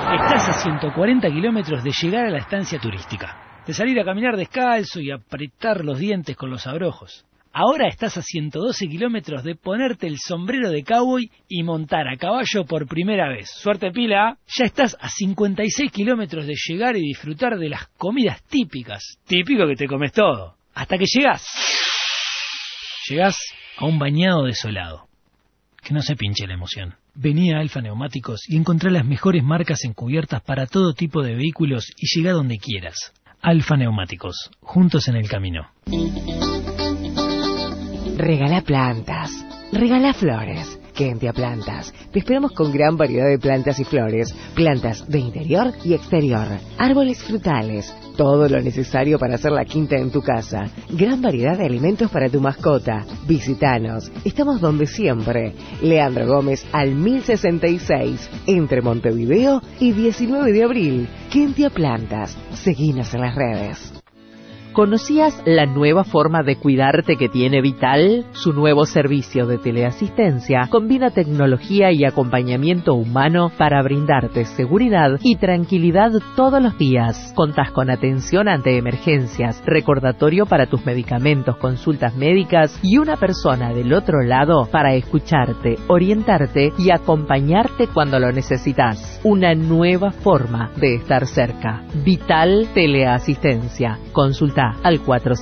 Estás a 140 kilómetros de llegar a la estancia turística, de salir a caminar descalzo y apretar los dientes con los abrojos. Ahora estás a 112 kilómetros de ponerte el sombrero de cowboy y montar a caballo por primera vez. Suerte pila, ya estás a 56 kilómetros de llegar y disfrutar de las comidas típicas. Típico que te comes todo. Hasta que llegás a un bañado desolado. Que no se pinche la emoción. Vení a Alfa Neumáticos y encontrá las mejores marcas en cubiertas para todo tipo de vehículos y llegá donde quieras. Alfa Neumáticos, juntos en el camino. Regala plantas, regala flores. Kentia Plantas. Te esperamos con gran variedad de plantas y flores, plantas de interior y exterior, árboles frutales, todo lo necesario para hacer la quinta en tu casa, gran variedad de alimentos para tu mascota. Visítanos, estamos donde siempre. Leandro Gómez al 1066, entre Montevideo y 19 de abril. Kentia Plantas, seguinos en las redes. ¿Conocías la nueva forma de cuidarte que tiene Vital? Su nuevo servicio de teleasistencia combina tecnología y acompañamiento humano para brindarte seguridad y tranquilidad todos los días. Contás con atención ante emergencias, recordatorio para tus medicamentos, consultas médicas y una persona del otro lado para escucharte, orientarte y acompañarte cuando lo necesitas. Una nueva forma de estar cerca. Vital Teleasistencia. Consulta al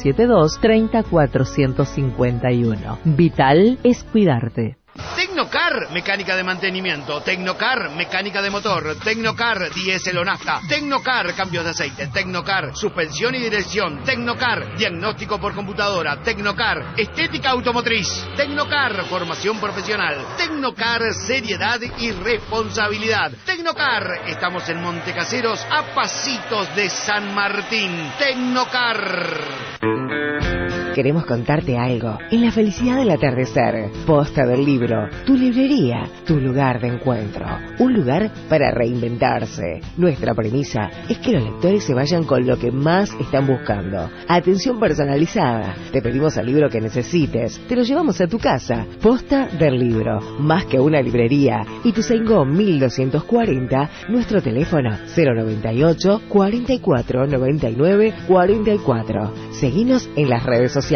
472-30451. Vital es cuidarte. Tecnocar, mecánica de mantenimiento. Tecnocar, mecánica de motor. Tecnocar, diésel o nafta. Tecnocar, cambios de aceite. Tecnocar, suspensión y dirección. Tecnocar, diagnóstico por computadora. Tecnocar, estética automotriz. Tecnocar, formación profesional. Tecnocar, seriedad y responsabilidad. Tecnocar, estamos en Montecaseros, a pasitos de San Martín. Tecnocar. Queremos contarte algo. En la felicidad del atardecer, Posta del Libro, tu librería, tu lugar de encuentro, un lugar para reinventarse. Nuestra premisa es que los lectores se vayan con lo que más están buscando. Atención personalizada. Te pedimos el libro que necesites, te lo llevamos a tu casa. Posta del Libro, más que una librería. Ituzaingó 1240, nuestro teléfono 098 44 99 44. Seguinos en las redes sociales.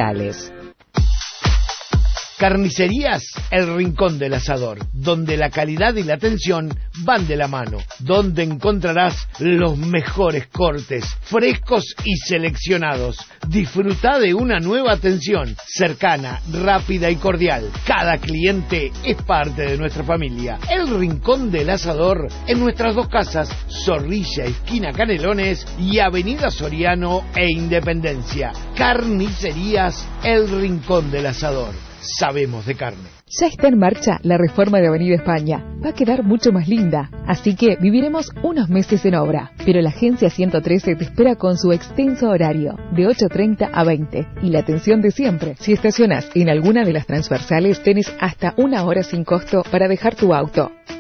Carnicerías El Rincón del Asador, donde la calidad y la atención van de la mano, donde encontrarás los mejores cortes, frescos y seleccionados. Disfruta de una nueva atención, cercana, rápida y cordial. Cada cliente es parte de nuestra familia. El Rincón del Asador, en nuestras dos casas, Zorrilla, esquina Canelones, y Avenida Soriano e Independencia. Carnicerías El Rincón del Asador. Sabemos de carne. Ya está en marcha la reforma de Avenida España. Va a quedar mucho más linda, así que viviremos unos meses en obra. Pero la Agencia 113 te espera con su extenso horario, de 8:30 a 20, y la atención de siempre. Si estacionas en alguna de las transversales, tenés hasta 1 hora sin costo para dejar tu auto.